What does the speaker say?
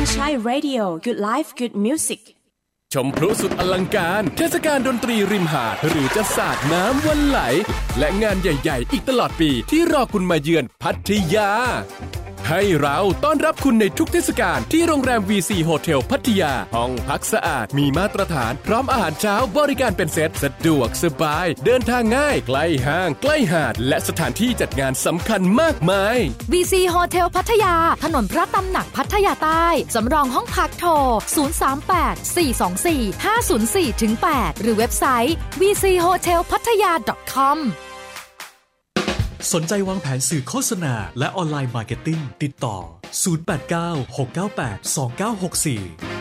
Chai Radio Good Life Good Music ชมพลุสุดอลังการเทศกาลดนตรีริมหาดหรือจะสาดน้ำวันไหลและงานใหญ่ๆอีกตลอดปีที่รอคุณมาเยือนพัทยาให้เราต้อนรับคุณในทุกเทศกาลที่โรงแรม VC Hotel พัทยาห้องพักสะอาดมีมาตรฐานพร้อมอาหารเช้าบริการเป็นเซตสะดวกสบายเดินทางง่ายใกล้ห้างใกล้หาดและสถานที่จัดงานสำคัญมากมาย VC Hotel พัทยาถนนพระตำหนักพัทยาใต้สำรองห้องพักโทร 038-424-504-8 หรือเว็บไซต์ vchotelpattaya.com สนใจวางแผนสื่อโฆษณาและออนไลน์มาร์เก็ตติ้งติดต่อ 089 698 2964